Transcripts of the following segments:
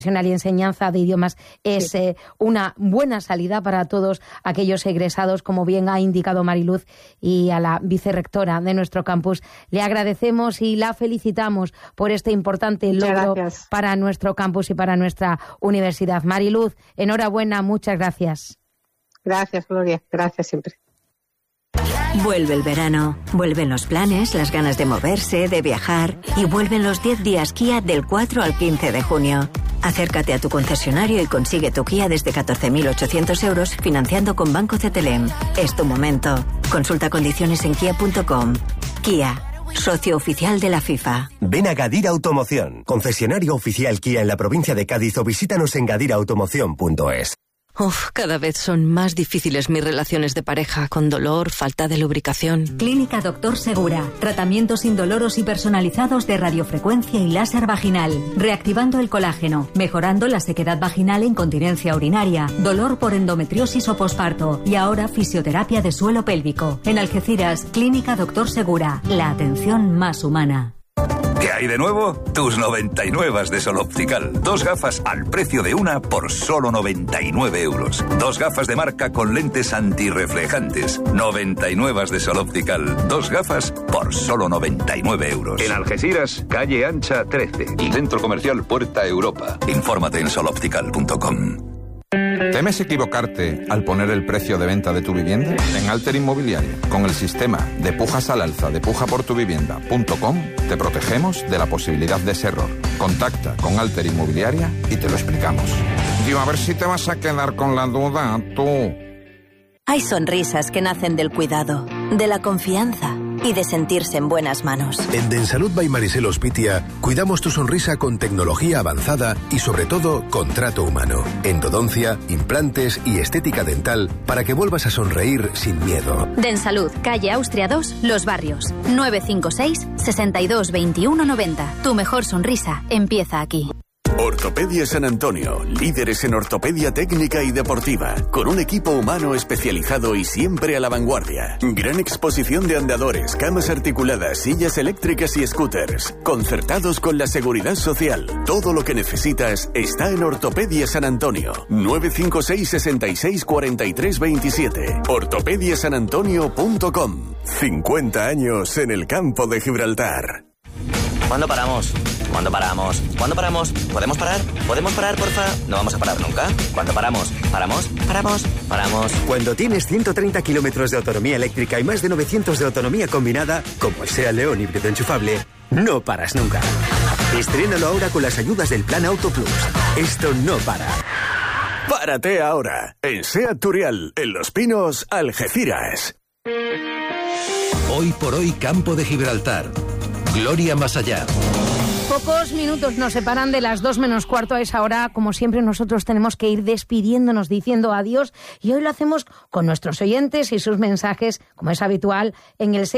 y enseñanza de idiomas es una buena salida para todos aquellos egresados, como bien ha indicado Mariluz, y a la vicerrectora de nuestro campus. Le agradecemos y la felicitamos por este importante logro para nuestro campus y para nuestra universidad. Mariluz, enhorabuena, muchas gracias. Gracias, Gloria, gracias siempre. Vuelve el verano, vuelven los planes, las ganas de moverse, de viajar, y vuelven los 10 días Kia del 4 al 15 de junio. Acércate a tu concesionario y consigue tu Kia desde 14.800 euros financiando con Banco CTLM. Es tu momento. Consulta condiciones en kia.com. Kia, socio oficial de la FIFA. Ven a Gadira Automoción, concesionario oficial Kia en la provincia de Cádiz, o visítanos en gadiraautomoción.es. Cada vez son más difíciles mis relaciones de pareja, con dolor, falta de lubricación. Clínica Doctor Segura. Tratamientos indoloros y personalizados de radiofrecuencia y láser vaginal. Reactivando el colágeno, mejorando la sequedad vaginal e incontinencia urinaria, dolor por endometriosis o posparto. Y ahora fisioterapia de suelo pélvico. En Algeciras, Clínica Doctor Segura. La atención más humana. ¿Qué hay de nuevo? Tus 99 de Sol Optical. 2 gafas al precio de una por solo 99 euros. 2 gafas de marca con lentes antirreflejantes. 99 de Sol Optical. 2 gafas por solo 99 euros. En Algeciras, calle Ancha 13 y Centro Comercial Puerta Europa. Infórmate en soloptical.com. ¿Temes equivocarte al poner el precio de venta de tu vivienda? En Alter Inmobiliaria, con el sistema de pujas al alza de pujaportuvivienda.com, te protegemos de la posibilidad de ese error. Contacta con Alter Inmobiliaria y te lo explicamos. Digo, a ver si te vas a quedar con la duda, tú. Hay sonrisas que nacen del cuidado, de la confianza y de sentirse en buenas manos. En Densalud by Marisel Hospitia cuidamos tu sonrisa con tecnología avanzada y sobre todo con trato humano, endodoncia, implantes y estética dental para que vuelvas a sonreír sin miedo. Densalud, calle Austria 2, Los Barrios, 956 62 21 90. Tu mejor sonrisa empieza aquí. Ortopedia San Antonio, líderes en ortopedia técnica y deportiva, con un equipo humano especializado y siempre a la vanguardia. Gran exposición de andadores, camas articuladas, sillas eléctricas y scooters, concertados con la seguridad social. Todo lo que necesitas está en Ortopedia San Antonio. 956 66 43 27. ortopediasanantonio.com. 50 años en el campo de Gibraltar. ¿Cuándo paramos? ¿Cuándo paramos? ¿Cuándo paramos? ¿Podemos parar? ¿Podemos parar, porfa? No vamos a parar nunca. ¿Cuándo paramos? ¿Paramos? ¿Paramos? ¿Paramos? Cuando tienes 130 kilómetros de autonomía eléctrica y más de 900 de autonomía combinada, como el SEAT León híbrido enchufable, no paras nunca. Estrénalo ahora con las ayudas del Plan Auto Plus. Esto no para. Párate ahora. En SEAT Turial, en Los Pinos, Algeciras. Hoy por hoy, Campo de Gibraltar. Gloria más allá. Pocos minutos nos separan de las 2 menos cuarto. A esa hora, como siempre, nosotros tenemos que ir despidiéndonos, diciendo adiós. Y hoy lo hacemos con nuestros oyentes y sus mensajes, como es habitual, en el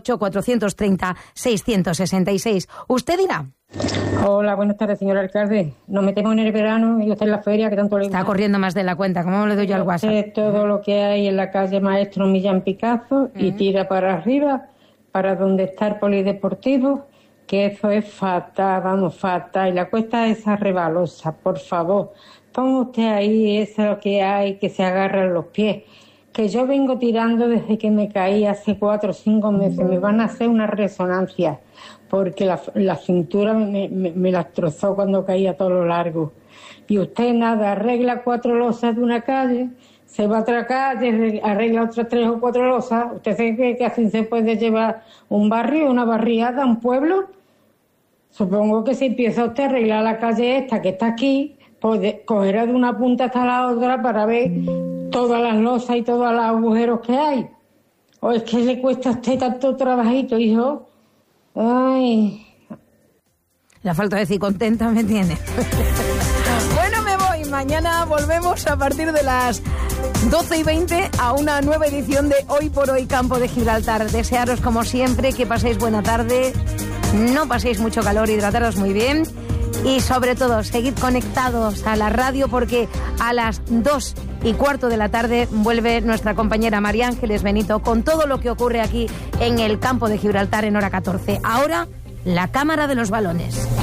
608-430-666. Usted dirá. Hola, buenas tardes, señor alcalde. Nos metemos en el verano y usted en la feria, que tanto le gusta. Está corriendo más de la cuenta. ¿Cómo le doy yo al WhatsApp? Todo lo que hay en la calle Maestro Millán Picazo y tira para arriba, para donde está el polideportivo, que eso es fatal, vamos, fatal. Y la cuesta esa rebalosa, por favor, ponga usted ahí eso que hay, que se agarran los pies. Que yo vengo tirando desde que me caí hace 4 o 5 meses. Me van a hacer una resonancia, porque la cintura me la destrozó cuando caí a todo lo largo. Y usted nada, arregla 4 losas de una calle, se va a otra calle, arregla otras 3 o 4 losas. ¿Usted cree que así se puede llevar un barrio, una barriada, un pueblo? Supongo que si empieza usted a arreglar la calle esta que está aquí, pues cogerá de una punta hasta la otra para ver todas las losas y todos los agujeros que hay. ¿O es que le cuesta a usted tanto trabajito, hijo? Ay. La falta de decir contenta me tiene. Bueno, me voy. Mañana volvemos a partir de las 12:20 a una nueva edición de Hoy por Hoy Campo de Gibraltar. Desearos, como siempre, que paséis buena tarde, no paséis mucho calor, hidrataros muy bien y, sobre todo, seguid conectados a la radio, porque a las 2:15 de la tarde vuelve nuestra compañera María Ángeles Benito con todo lo que ocurre aquí en el Campo de Gibraltar en hora 14. Ahora, la Cámara de los Balones.